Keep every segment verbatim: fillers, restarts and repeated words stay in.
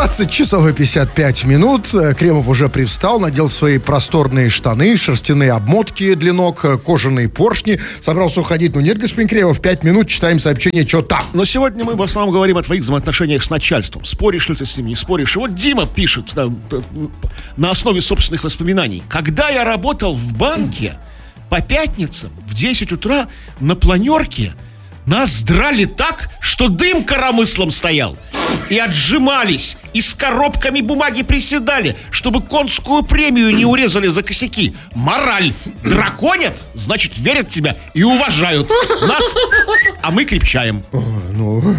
двадцать часов и пятьдесят пять минут. Кремов уже привстал, надел свои просторные штаны, шерстяные обмотки для ног, кожаные поршни. Собрался уходить. Ну нет, господин Кремов, пять минут читаем сообщение, что там. Но сегодня мы в основном говорим о твоих взаимоотношениях с начальством. Споришь ли ты с ним, не споришь. И вот Дима пишет да, на основе собственных воспоминаний. Когда я работал в банке, по пятницам в десять утра на планерке нас драли так, что дым коромыслом стоял. И отжимались, и с коробками бумаги приседали, чтобы конскую премию не урезали за косяки. Мораль. Драконят, значит, верят в тебя и уважают нас, а мы крепчаем. Ну...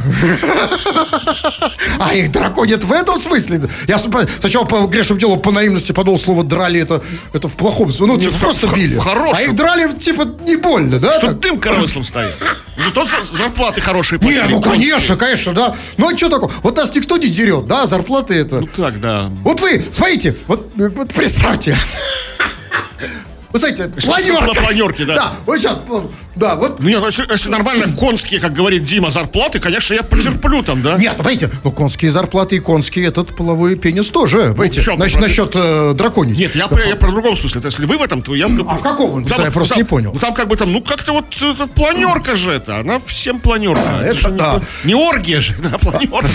А их драконят в этом смысле? Я сначала по грешному делу, по наивности подумал, слово драли, это, это в плохом смысле. Ну, типа, просто били. В хорошем. А их драли, типа, не больно, да? Что дым коромыслом стоит. Зато зарплаты хорошие платили. Не, ну, конечно, конечно, да. Ну, а что такое? Вот нас никто не дерет, да, зарплаты это... Ну, так, да. Вот вы, смотрите, вот, вот представьте... Вы знаете, планерка. На планерке, да. Да, вот сейчас, да, вот. Ну, нет, если, если нормально конские, как говорит Дима, зарплаты, конечно, я потерплю там, да? Нет, ну, понимаете, ну, конские зарплаты и конский этот половой пенис тоже, понимаете, ну, насчет, насчет э, драконить. Нет, я, про, я про другом смысле. Это если вы в этом, то я... А в каком он? Там, я просто там, не понял. Ну, там как бы там, ну, как-то вот это, планерка же это, она всем планерка. А, это это, не, да. не оргия же, да, планерка.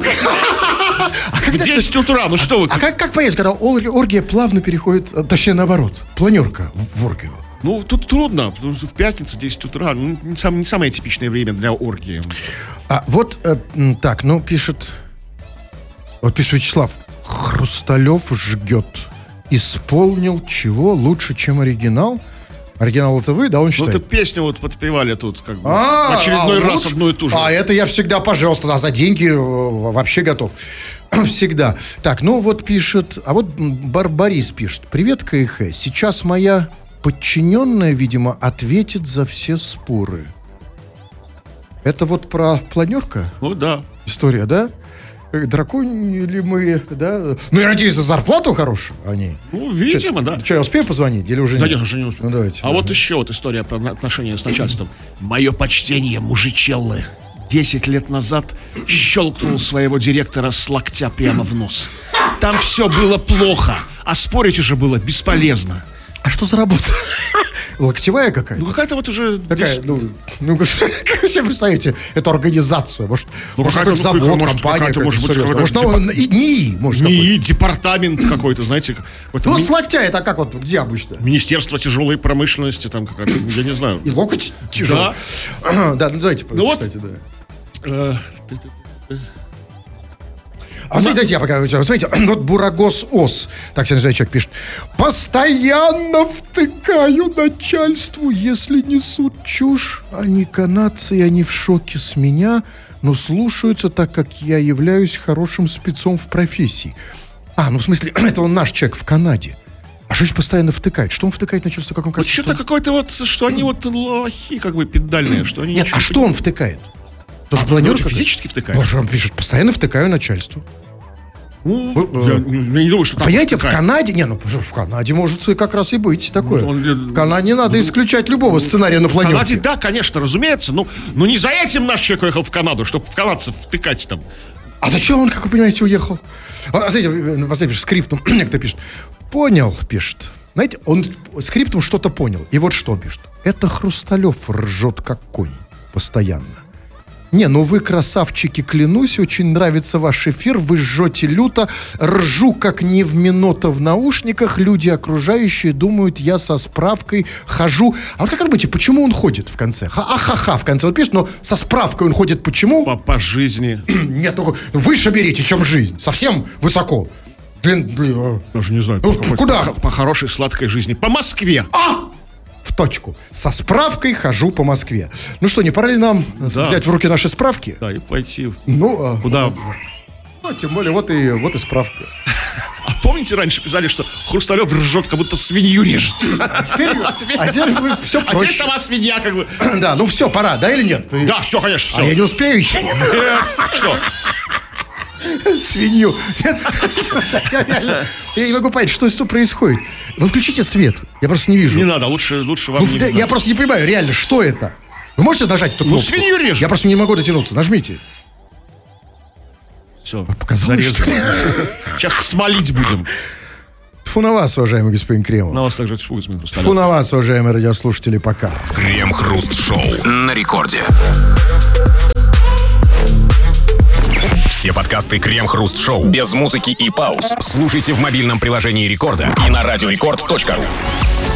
В десять утра, ну что вы... А как, как понять, когда оргия плавно переходит, точнее наоборот, планерка в оргию? Ну, тут трудно, потому что в пятницу, десять утра, ну, не, сам, не самое типичное время для оргии. А вот, э, так, ну, пишет, вот пишет Вячеслав, Хрусталев жгет, исполнил чего лучше, чем оригинал? Оригинал это вы, да, он считает? Ну, это песню вот подпевали тут, как бы, а, в очередной а, раз лучше? одну и ту же. А, это я всегда, пожалуйста, а за деньги вообще готов. Всегда. Так, ну вот пишет, а вот Барбарис пишет. Привет, КХ, сейчас моя подчиненная, видимо, ответит за все споры. Это вот про планерка? Ну, да. История, да? Драконили мы, да? Ну, я надеюсь, за зарплату хорошую они. Ну, видимо, Че, да. Что, я успею позвонить или уже нет? Конечно, уже не успею. Ну, давайте. А да. Вот еще вот история про отношения с начальством. Мое почтение, мужичеллы. Десять лет назад щелкнул своего директора с локтя прямо в нос. Там все было плохо, а спорить уже было бесполезно. А что за работа? Локтевая какая-то? Ну, какая-то вот уже... Такая, здесь... ну, ну, как вы себе представляете эту организацию? Может, ну, может какой-то завод, может, компания, может быть, какой-то может, депар... ну, и НИИ, может, НИИ, департамент какой-то, знаете. Ну, ми... с локтя это как вот, где обычно? Министерство тяжелой промышленности, там какая-то, я не знаю. И локоть тяжелый. Да. Да, ну, давайте, ну, кстати, вот... да. А смотрите, дайте я пока, смотрите, вот Бурагос Ос, так себя называет человек, пишет. Постоянно втыкаю начальству, если несут чушь. Они канадцы, и они в шоке с меня, но слушаются, так как я являюсь хорошим спецом в профессии. А, ну в смысле, это он наш человек в Канаде. А что же постоянно втыкает? Что он втыкает начальству? Как он вот что-то какое-то вот, что они вот лохи, как бы, педальные, что они... Нет, а что он втыкает? Тоже а, ну, физически втыкает? Боже, он пишет, постоянно втыкаю начальству. Ну, Вы, я, я не думаю, что там понимаете, втыкает. В Канаде, не, ну в Канаде может как раз и быть такое. Он, в Канаде надо ну, исключать любого сценария на планете. В Канаде, да, конечно, разумеется, но, но не за этим наш человек уехал в Канаду, чтобы в канадцев втыкать там. А зачем он, как вы понимаете, уехал? А, знаете, посмотрите, скриптом некто пишет. Понял, пишет. Знаете, он скриптом что-то понял. И вот что пишет. Это Хрусталев ржет как конь постоянно. Не, ну вы, красавчики, клянусь, очень нравится ваш эфир, вы жжете люто, ржу, как Невминота в наушниках, люди окружающие думают, я со справкой хожу. А вот как думаете, почему он ходит в конце? Ха-ха-ха, в конце он пишет, но со справкой он ходит почему? По, по жизни. Нет, только выше берите, чем жизнь, совсем высоко. Блин, блин. Даже не знаю, ну, по, куда? По, по хорошей сладкой жизни. По Москве. А! В точку. Со справкой хожу по Москве. Ну что, не пора ли нам да. взять в руки наши справки? Да, и пойти. Ну, куда? А, ну, тем более, вот и, вот и справка. А помните, раньше писали, что Хрусталев ржет, как будто свинью режет? А теперь, а теперь, а теперь все проще. А теперь сама свинья, как бы. Да, ну все, пора, да или нет? Да, все, конечно, все. А я не успею еще. Что? Свинью. Я не могу понять, что, что происходит. Вы включите свет. Я просто не вижу. Не надо, лучше, лучше вам ну, не Я знать. просто не понимаю, реально, что это? Вы можете нажать эту кнопку? Ну, свинью режет. Я просто не могу дотянуться. Нажмите. Все, Показалось, что ли? Сейчас смолить будем. Тьфу на вас, уважаемый господин Кремов. На вас также тьфу, господин Тьфу Хрусталев. на вас, уважаемые радиослушатели, пока. Крем-хруст-шоу на рекорде. Все подкасты Крем-хруст-шоу без музыки и пауз слушайте в мобильном приложении Рекорда и на радиорекорд точка ру.